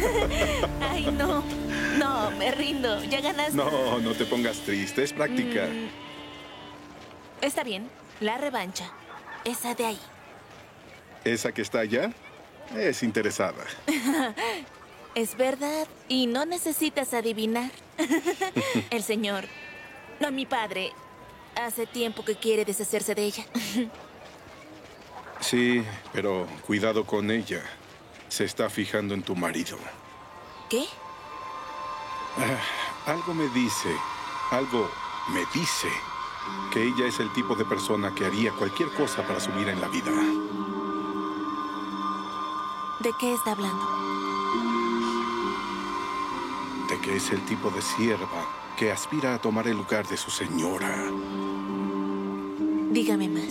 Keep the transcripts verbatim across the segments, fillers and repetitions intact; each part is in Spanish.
Ay, no. No, me rindo. Ya ganaste. No, no te pongas triste. Es práctica. Mm, está bien. La revancha. Esa de ahí. ¿Esa que está allá? Es interesada. Es verdad. Y no necesitas adivinar. El señor... No, mi padre. Hace tiempo que quiere deshacerse de ella. Sí, pero cuidado con ella. Se está fijando en tu marido. ¿Qué? Ah, algo me dice, algo me dice que ella es el tipo de persona que haría cualquier cosa para subir en la vida. ¿De qué está hablando? De que es el tipo de sierva que aspira a tomar el lugar de su señora. Dígame más.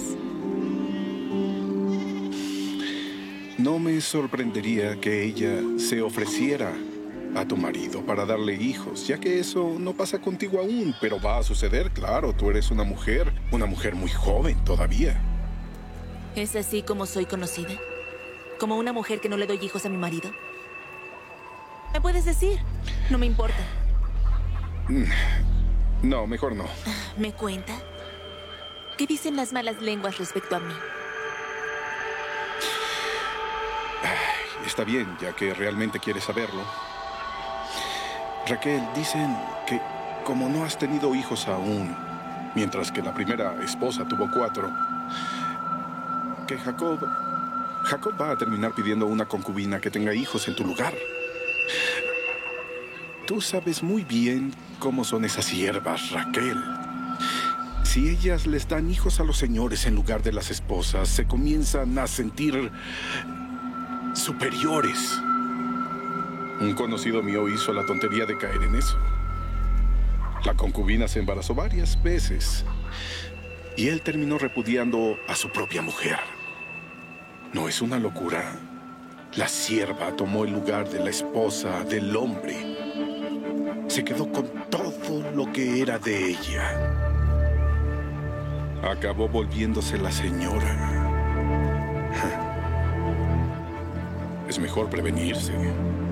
No me sorprendería que ella se ofreciera a tu marido para darle hijos, ya que eso no pasa contigo aún, pero va a suceder, claro. Tú eres una mujer, una mujer muy joven todavía. ¿Es así como soy conocida? ¿Como una mujer que no le doy hijos a mi marido? ¿Me puedes decir? No me importa. No, mejor no. ¿Me cuenta? ¿Qué dicen las malas lenguas respecto a mí? Está bien, ya que realmente quieres saberlo. Raquel, dicen que como no has tenido hijos aún, mientras que la primera esposa tuvo cuatro, que Jacob... Jacob va a terminar pidiendo una concubina que tenga hijos en tu lugar. Tú sabes muy bien cómo son esas siervas, Raquel. Si ellas les dan hijos a los señores en lugar de las esposas, se comienzan a sentir superiores. Un conocido mío hizo la tontería de caer en eso. La concubina se embarazó varias veces y él terminó repudiando a su propia mujer. ¿No es una locura? La sierva tomó el lugar de la esposa del hombre. Se quedó con todo lo que era de ella. Acabó volviéndose la señora. Es mejor prevenirse.